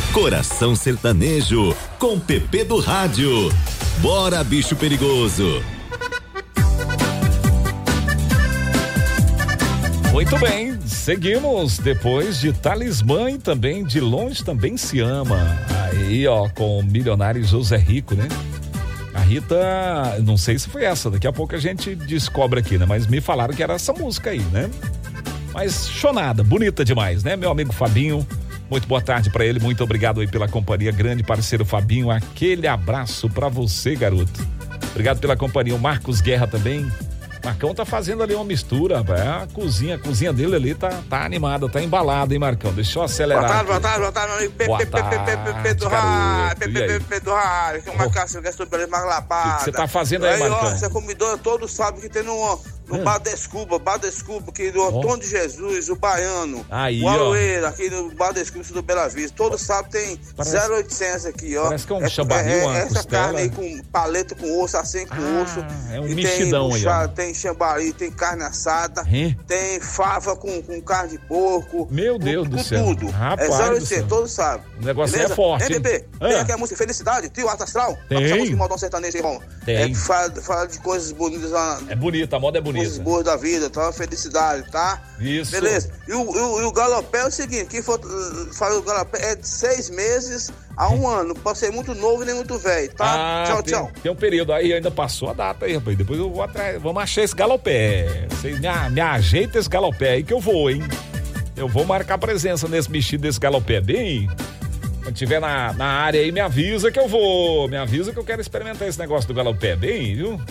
Coração Sertanejo, com Pepe do Rádio. Bora, bicho perigoso. Muito bem, seguimos depois de Talismã e também De Longe Também Se Ama. Aí, ó, com o milionário José Rico, né? A Rita, não sei se foi essa, daqui a pouco a gente descobre aqui, né? Mas me falaram que era essa música aí, né? Mas chonada, bonita demais, né? Meu amigo Fabinho, muito boa tarde pra ele, muito obrigado aí pela companhia, grande parceiro Fabinho, aquele abraço pra você, garoto. Obrigado pela companhia, o Marcos Guerra também. Marcão tá fazendo ali uma mistura, rapaz. A cozinha dele ali tá animada, tá embalada, hein, Marcão? Deixa eu acelerar. Boa tarde, meu amigo Pepe do Rádio. Pepe do Rádio. Tem uma casa que é mais lapada. O que você tá fazendo aí, Marcão? Você convidou, todos sabem que tem no Bar Desculpa, que do Antônio de Jesus, o Baiano, aí, o Aroeira, aqui no Bar Desculpa do Bela Vista. Todos sabem, tem 0,800 aqui, ó. Parece que é um chambarril, uma essa costela. carne aí com paleta, com osso, assim, com osso. É um mexidão aí, ó. Tem chambari, tem carne assada, tem fava com carne de porco. Meu Deus do céu. Tudo. Rapaz, é 0,800, todos sabem. O negócio é forte, hein? Bebê, tem aqui a música Felicidade, Trio Alto Astral. Tem. Essa música Modão Sertanejo, irmão. Tem. Fala de coisas bonitas. É bonita, a moda é bonita. Coisas boas da vida, tá? Felicidade, tá? Isso. Beleza. E o galopé é o seguinte, quem for fazer o galopé é de 6 meses a 1 ano. Pode ser muito novo e nem muito velho, tá? Tchau. Tem um período aí, ainda passou a data aí, rapaz. Depois eu vou atrás, vamos achar esse galopé. Vocês me ajeita esse galopé aí que eu vou, hein? Eu vou marcar presença nesse mexido desse galopé, bem? Quando tiver na área aí, me avisa que eu vou. Me avisa que eu quero experimentar esse negócio do galopé, bem, viu?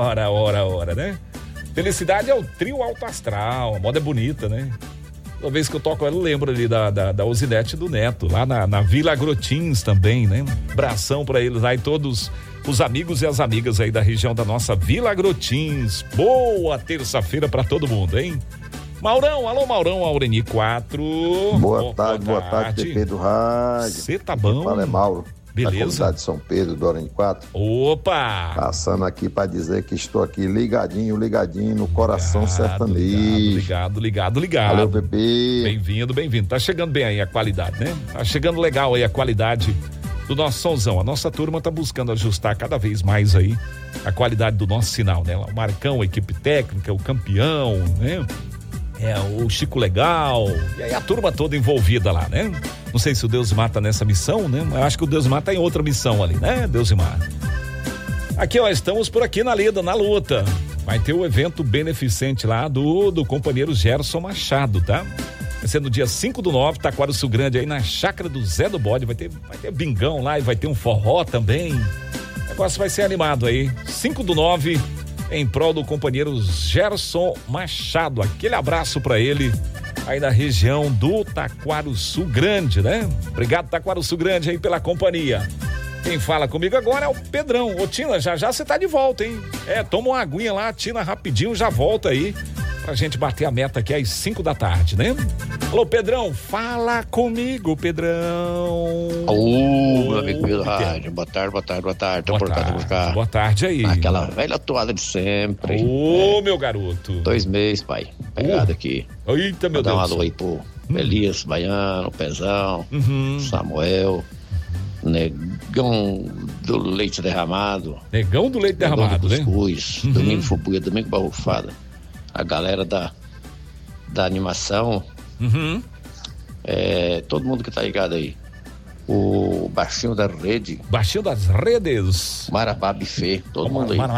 Ora, né? Felicidade é o Trio Alto Astral, a moda é bonita, né? Toda vez que eu toco ela, eu lembro ali da Osinete do Neto, lá na Vila Grotins também, né? Abração pra eles lá e todos os amigos e as amigas aí da região da nossa Vila Grotins. Boa terça-feira pra todo mundo, hein? Maurão, alô Maurão, Aureni 4. Boa tarde, Pepe do Rádio. Você tá bom? Fala, é Mauro. Beleza. Da comunidade de São Pedro, do Aureni 4. Opa! Passando aqui pra dizer que estou aqui ligadinho no Coração Sertanejo. Ligado. Valeu, Pepe. Bem-vindo. Tá chegando bem aí a qualidade, né? Tá chegando legal aí a qualidade do nosso somzão. A nossa turma tá buscando ajustar cada vez mais aí a qualidade do nosso sinal, né? O Marcão, a equipe técnica, o campeão, né? O Chico Legal, e aí a turma toda envolvida lá, né? Não sei se o Deusimar tá nessa missão, né? Eu acho que o Deusimar tá em outra missão ali, né, Deusimar? Aqui, ó, estamos por aqui na lida, na luta. Vai ter o evento beneficente lá do companheiro Gerson Machado, tá? Vai ser no dia 5/9, Taquarussu Grande, aí na chácara do Zé do Bode. Vai ter bingão lá e vai ter um forró também. O negócio vai ser animado aí. 5/9, em prol do companheiro Gerson Machado. Aquele abraço pra ele aí na região do Taquarussu Grande, né? Obrigado, Taquarussu Grande, aí pela companhia. Quem fala comigo agora é o Pedrão. Ô, Tina, já você tá de volta, hein? Toma uma aguinha lá, Tina, rapidinho, já volta aí pra gente bater a meta aqui às 5 da tarde, né? Alô, Pedrão, fala comigo, Pedrão. Ô, meu amigo Pedro Rádio, boa tarde. Tô por cá. Boa tarde aí. Aquela velha toada de sempre. Ô, meu garoto. 2 meses, pai. Pegado aqui. Eita, meu Deus. Dá uma alô aí pro Elias, Baiano, Pezão, Samuel, Negão do Leite Derramado. Negão do Leite Derramado, né? Cuscuz, Domingo Fubuia, Domingo Barrufada. A galera da animação. Todo mundo que tá ligado aí. O Baixinho da Rede. Baixinho das Redes. Marabá Buffet, todo mundo aí.